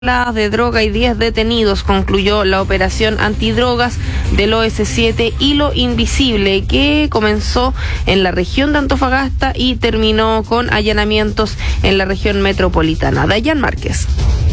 de droga y 10 detenidos. Concluyó la operación antidrogas del OS7 Hilo Invisible, que comenzó en la región de Antofagasta y terminó con allanamientos en la región metropolitana. Dayan Márquez.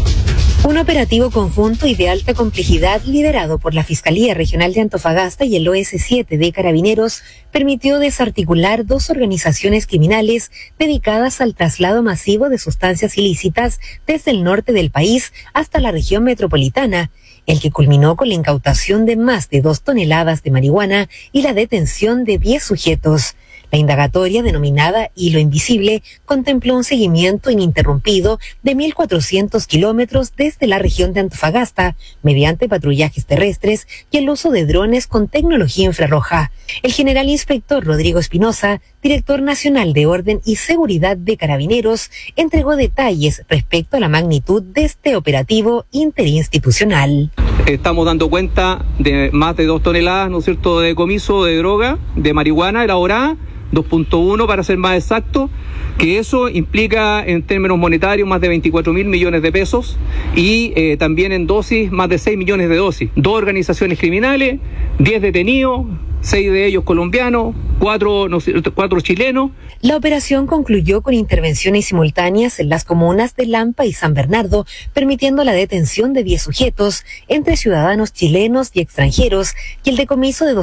Un operativo conjunto y de alta complejidad liderado por la Fiscalía Regional de Antofagasta y el OS7 de Carabineros permitió desarticular dos organizaciones criminales dedicadas al traslado masivo de sustancias ilícitas desde el norte del país hasta la región metropolitana, el que culminó con la incautación de más de 2 toneladas de marihuana y la detención de 10 sujetos. La indagatoria, denominada Hilo Invisible, contempló un seguimiento ininterrumpido de 1.400 kilómetros desde la región de Antofagasta, mediante patrullajes terrestres y el uso de drones con tecnología infrarroja. El general inspector Rodrigo Espinosa, director nacional de Orden y Seguridad de Carabineros, entregó detalles respecto a la magnitud de este operativo interinstitucional. Estamos dando cuenta de más de 2 toneladas, ¿no es cierto?, de decomiso de droga, de marihuana elaborada, 2.1 para ser más exacto, que eso implica en términos monetarios más de 24.000 millones de pesos y también en dosis más de 6 millones de dosis. 2 organizaciones criminales, 10 detenidos, 6 de ellos colombianos, 4 chilenos. La operación concluyó con intervenciones simultáneas en las comunas de Lampa y San Bernardo, permitiendo la detención de 10 sujetos, entre ciudadanos chilenos y extranjeros, y el decomiso de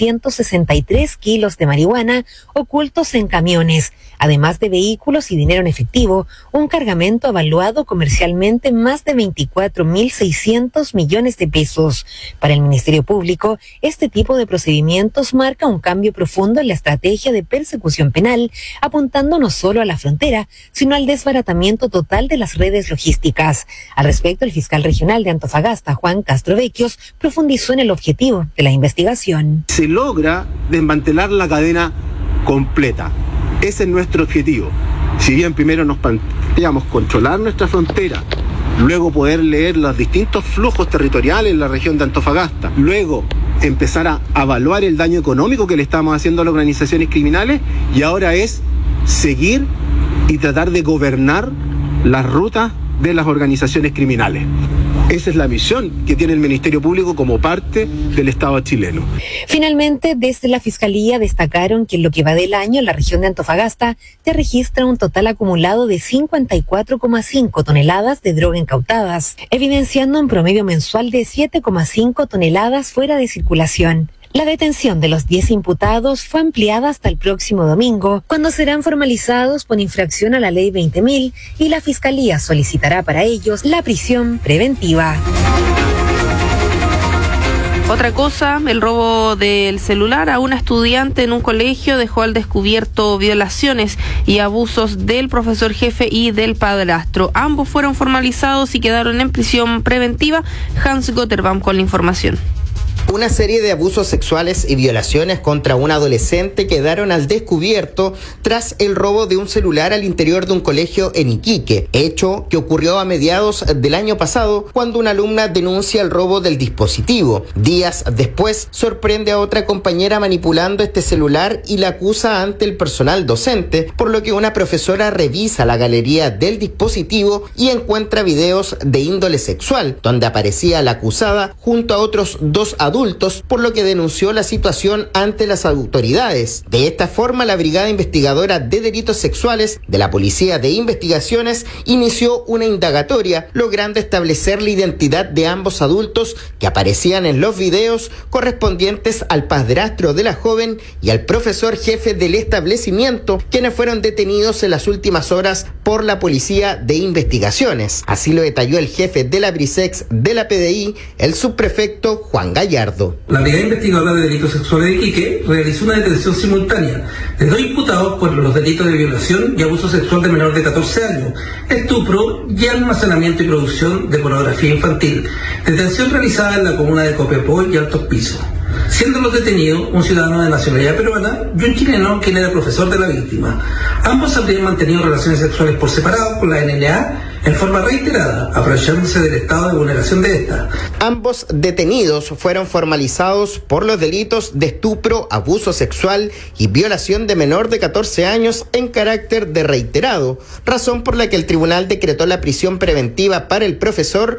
2.163 kilos de marihuana ocultos en camiones, además de vehículos y dinero en efectivo, un cargamento evaluado comercialmente en más de 24.600 millones de pesos. Para el Ministerio Público, este tipo de procedimientos marca un cambio profundo en la estrategia de persecución penal, apuntando no solo a la frontera, sino al desbaratamiento total de las redes logísticas. Al respecto, el fiscal regional de Antofagasta, Juan Castrovecchios, profundizó en el objetivo de la investigación. Se logra desmantelar la cadena completa. Ese es nuestro objetivo. Si bien primero nos planteamos controlar nuestra frontera, luego poder leer los distintos flujos territoriales en la región de Antofagasta, luego empezar a evaluar el daño económico que le estamos haciendo a las organizaciones criminales, y ahora es seguir y tratar de gobernar las rutas de las organizaciones criminales. Esa es la misión que tiene el Ministerio Público como parte del Estado chileno. Finalmente, desde la Fiscalía destacaron que en lo que va del año, la región de Antofagasta ya registra un total acumulado de 54,5 toneladas de droga incautadas, evidenciando un promedio mensual de 7,5 toneladas fuera de circulación. La detención de los 10 imputados fue ampliada hasta el próximo domingo, cuando serán formalizados por infracción a la Ley 20.000 y la Fiscalía solicitará para ellos la prisión preventiva. Otra cosa, el robo del celular a una estudiante en un colegio dejó al descubierto violaciones y abusos del profesor jefe y del padrastro. Ambos fueron formalizados y quedaron en prisión preventiva. Hans Gotterbaum con la información. Una serie de abusos sexuales y violaciones contra un adolescente quedaron al descubierto tras el robo de un celular al interior de un colegio en Iquique, hecho que ocurrió a mediados del año pasado cuando una alumna denuncia el robo del dispositivo. Días después, sorprende a otra compañera manipulando este celular y la acusa ante el personal docente, por lo que una profesora revisa la galería del dispositivo y encuentra videos de índole sexual, donde aparecía la acusada junto a otros 2 adultos, por lo que denunció la situación ante las autoridades. De esta forma, la Brigada Investigadora de Delitos Sexuales de la Policía de Investigaciones inició una indagatoria, logrando establecer la identidad de ambos adultos que aparecían en los videos correspondientes al padrastro de la joven y al profesor jefe del establecimiento, quienes fueron detenidos en las últimas horas por la Policía de Investigaciones. Así lo detalló el jefe de la Brisex de la PDI, el subprefecto Juan Gallardo. La Brigada Investigadora de Delitos Sexuales de Iquique realizó una detención simultánea de 2 imputados por los delitos de violación y abuso sexual de menor de 14 años, estupro y almacenamiento y producción de pornografía infantil. Detención realizada en la comuna de Copiapó y Altos Pisos. siendo los detenidos un ciudadano de nacionalidad peruana y un chileno quien era profesor de la víctima. Ambos habrían mantenido relaciones sexuales por separado con la NNA en forma reiterada, aprovechándose del estado de vulneración de esta. Ambos detenidos fueron formalizados por los delitos de estupro, abuso sexual y violación de menor de 14 años en carácter de reiterado, razón por la que el tribunal decretó la prisión preventiva para el profesor